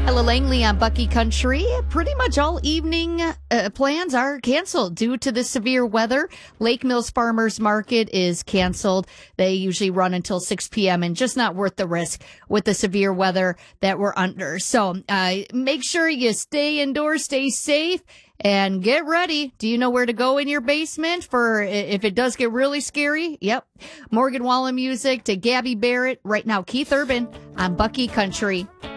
Ella Langley on Bucky Country. Pretty much all evening plans are canceled due to the severe weather. Lake Mills Farmers Market is canceled. They usually run until 6 p.m. and just not worth the risk with the severe weather that we're under. So make sure you stay indoors, stay safe, and get ready. Do you know where to go in your basement for if it does get really scary? Yep. Morgan Wallen music to Gabby Barrett. Right now, Keith Urban on Bucky Country.